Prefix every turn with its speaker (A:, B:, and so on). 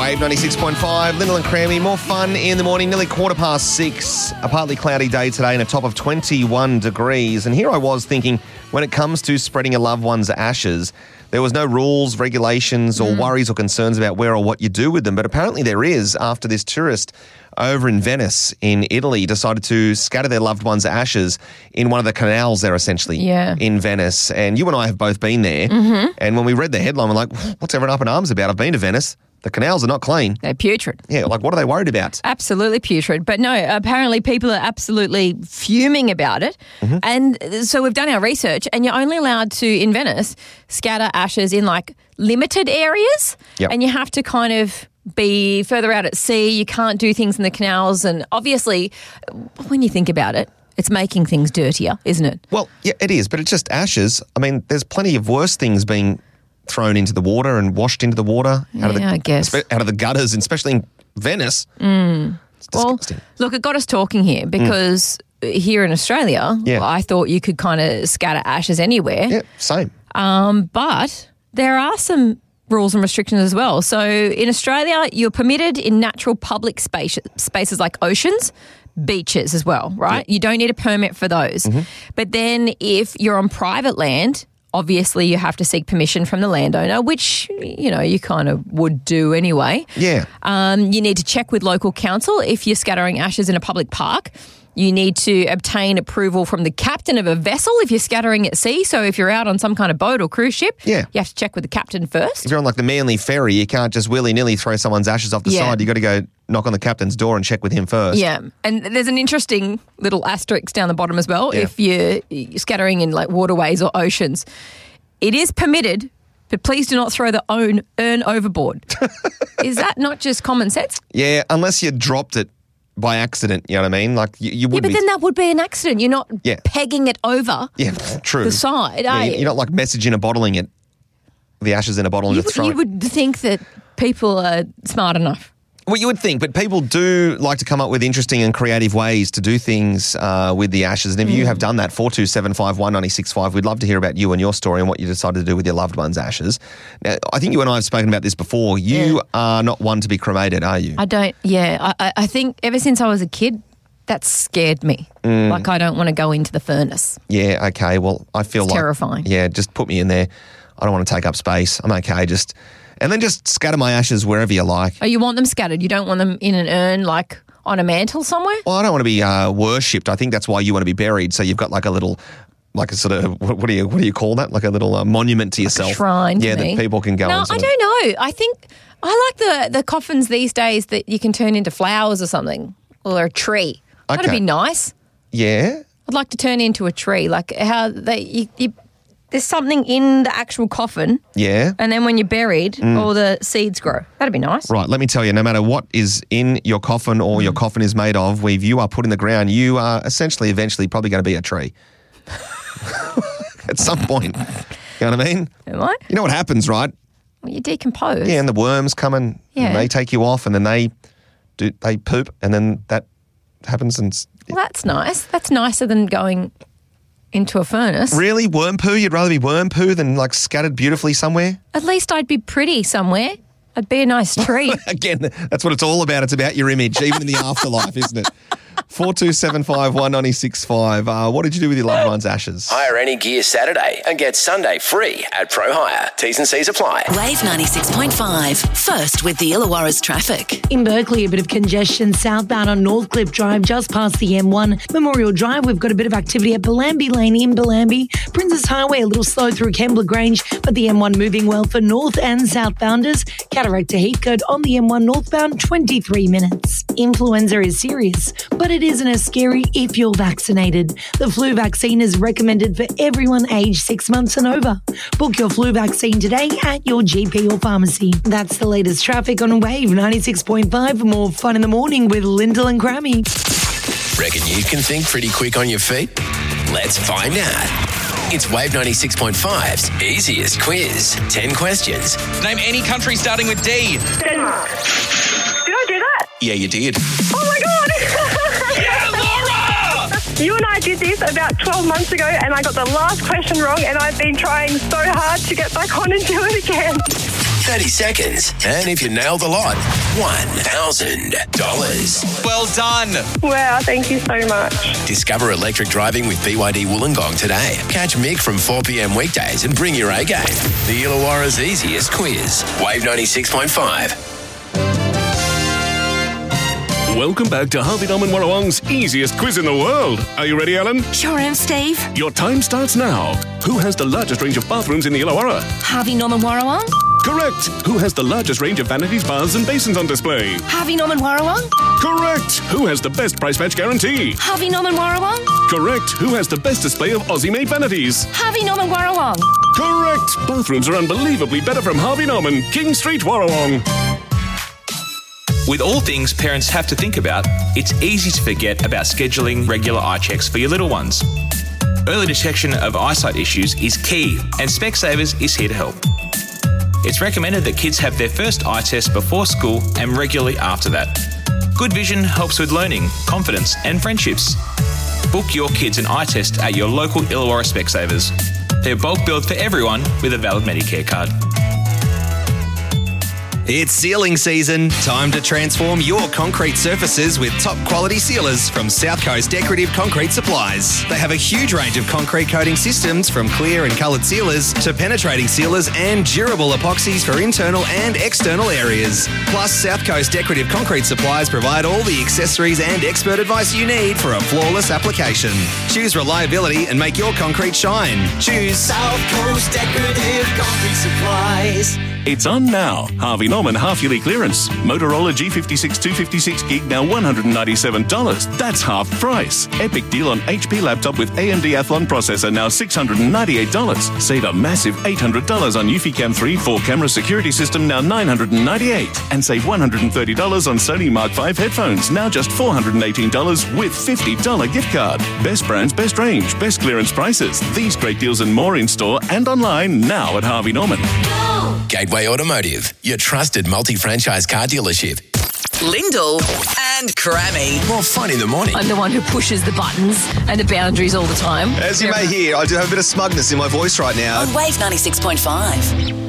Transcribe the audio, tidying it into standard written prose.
A: Wave 96.5, Lyndall and Crammy. More fun in the morning, nearly 6:15. A partly cloudy day today and a top of 21 degrees. And here I was thinking, when it comes to spreading a loved one's ashes, there was no rules, regulations or worries or concerns about where or what you do with them. But apparently there is after this tourist over in Venice in Italy decided to scatter their loved one's ashes in one of the canals there essentially in Venice. And you and I have both been there. And when we read the headline, we're like, what's everyone up in arms about? I've been to Venice. The canals are not clean.
B: They're putrid.
A: Yeah, like what are they worried about?
B: Absolutely putrid. But no, apparently people are absolutely fuming about it. And so we've done our research and you're only allowed to, in Venice, scatter ashes in like limited areas. And you have to kind of be further out at sea. You can't do things in the canals. And obviously, when you think about it, it's making things dirtier, isn't it?
A: Well, yeah, it is, but it's just ashes. I mean, there's plenty of worse things being thrown into the water and washed into the water out of the gutters, and especially in Venice. It's disgusting.
B: Well, look, it got us talking here because here in Australia, I thought you could kind of scatter ashes anywhere.
A: Yeah, same.
B: But there are some rules and restrictions as well. So in Australia, you're permitted in natural public spaces like oceans, beaches as well, right? You don't need a permit for those. But then if you're on private land, obviously you have to seek permission from the landowner, which, you know, you kind of would do anyway.
A: Yeah.
B: You need to check with local council if you're scattering ashes in a public park. You need to obtain approval from the captain of a vessel if you're scattering at sea. So if you're out on some kind of boat or cruise ship, you have to check with the captain first.
A: If you're on like the Manly Ferry, you can't just willy-nilly throw someone's ashes off the side. You've got to go knock on the captain's door and check with him first.
B: Yeah, and there's an interesting little asterisk down the bottom as well. If you're scattering in like waterways or oceans, it is permitted, but please do not throw the urn overboard. Is that not just common sense? Yeah,
A: unless you dropped it by accident, you know what I mean? Like you would
B: but then that would be an accident. You're not pegging it over
A: true.
B: the side, are you?
A: You're not like messaging a bottling it, the ashes in a bottle and just throw it.
B: You would think that people are smart enough.
A: Well, you would think, but people do like to come up with interesting and creative ways to do things with the ashes. And if you have done that, 4275 1965, we'd love to hear about you and your story and what you decided to do with your loved one's ashes. Now, I think you and I have spoken about this before. You are not one to be cremated, are you?
B: I don't, I think ever since I was a kid, that scared me. Like I don't want to go into the furnace.
A: Yeah, okay. Well, I feel
B: it's terrifying.
A: Yeah, just put me in there. I don't want to take up space. I'm okay. And then just scatter my ashes wherever you like.
B: Oh, you want them scattered? You don't want them in an urn like on a mantle somewhere?
A: Well, I don't want to be worshipped. I think that's why you want to be buried. So you've got like a little, like a sort of, what do you call that? Like a little monument to yourself.
B: Like a shrine to me.
A: that people can go and
B: I don't know. I think I like the coffins these days that you can turn into flowers or something, or a tree.
A: Okay.
B: That'd be nice.
A: Yeah?
B: I'd like to turn into a tree, like how there's something in the actual coffin.
A: Yeah.
B: And then when you're buried, all the seeds grow. That'd be nice.
A: Right. Let me tell you, no matter what is in your coffin or your coffin is made of, if you are put in the ground, you are eventually probably going to be a tree. At some point. You know what I mean?
B: Am I?
A: You know what happens, right?
B: Well, you decompose.
A: Yeah, and the worms come and they take you off and then they poop and then that happens.
B: Well, that's nice. That's nicer than going into a furnace.
A: Really? Worm poo? You'd rather be worm poo than like scattered beautifully somewhere?
B: At least I'd be pretty somewhere. I'd be a nice tree.
A: Again, that's what it's all about. It's about your image, even in the afterlife, isn't it? 4275 1965. What did you do with your loved one's ashes?
C: Hire any gear Saturday and get Sunday free at Pro Hire. T's and C's apply.
D: Wave 96.5. First with the Illawarra's traffic.
E: In Berkeley, a bit of congestion southbound on Northcliffe Drive just past the M1. Memorial Drive, we've got a bit of activity at Bellambi Lane in Bellambi. Princess Highway, a little slow through Kembla Grange, but the M1 moving well for north and southbounders. Cataract to Heathcote on the M1 northbound, 23 minutes. Influenza is serious, but it isn't as scary if you're vaccinated. The flu vaccine is recommended for everyone aged 6 months and over. Book your flu vaccine today at your GP or pharmacy. That's the latest traffic on Wave 96.5 for more fun in the morning with Lyndall and Crammy.
C: Reckon you can think pretty quick on your feet? Let's find out. It's Wave 96.5's easiest quiz. 10 questions.
F: Name any country starting with D.
G: Denmark. Did I do that?
C: Yeah, you did.
G: Oh my God!
F: Yeah, Laura!
G: You and I did this about 12 months ago and I got the last question wrong and I've been trying so hard to get back on and do it again.
C: 30 seconds. And if you nail the lot, $1,000.
F: Well done.
G: Wow, thank you so much.
C: Discover electric driving with BYD Wollongong today. Catch Mick from 4 p.m. weekdays and bring your A game. The Illawarra's easiest quiz. Wave 96.5.
H: Welcome back to Harvey Norman Warrawong's easiest quiz in the world. Are you ready, Ellen?
I: Sure am, Steve.
H: Your time starts now. Who has the largest range of bathrooms in the Illawarra?
I: Harvey Norman Warrawong.
H: Correct. Who has the largest range of vanities, baths and basins on display?
I: Harvey Norman Warrawong.
H: Correct. Who has the best price match guarantee?
I: Harvey Norman Warrawong.
H: Correct. Who has the best display of Aussie-made vanities?
I: Harvey Norman Warrawong.
H: Correct. Bathrooms are unbelievably better from Harvey Norman, King Street, Warrawong.
J: With all things parents have to think about, it's easy to forget about scheduling regular eye checks for your little ones. Early detection of eyesight issues is key, and Specsavers is here to help. It's recommended that kids have their first eye test before school and regularly after that. Good vision helps with learning, confidence and friendships. Book your kids an eye test at your local Illawarra Specsavers. They're bulk billed for everyone with a valid Medicare card.
K: It's sealing season. Time to transform your concrete surfaces with top quality sealers from South Coast Decorative Concrete Supplies. They have a huge range of concrete coating systems, from clear and coloured sealers to penetrating sealers and durable epoxies for internal and external areas. Plus, South Coast Decorative Concrete Supplies provide all the accessories and expert advice you need for a flawless application. Choose reliability and make your concrete shine. Choose
L: South Coast Decorative Concrete Supplies.
H: It's on now. Harvey Norman half-yearly clearance. Motorola G56 256 gig now $197. That's half price. Epic deal on HP laptop with AMD Athlon processor now $698. Save a massive $800 on Eufy-Cam 3 4-camera security system now $998. And save $130 on Sony Mark V headphones now just $418 with $50 gift card. Best brands, best range, best clearance prices. These great deals and more in store and online now at Harvey Norman.
C: Gateway Automotive, your trusted multi-franchise car dealership.
D: Lyndall and Crammy.
C: More fun in the morning.
B: I'm the one who pushes the buttons and the boundaries all the time.
K: As you may hear, I do have a bit of smugness in my voice right now.
D: On Wave 96.5.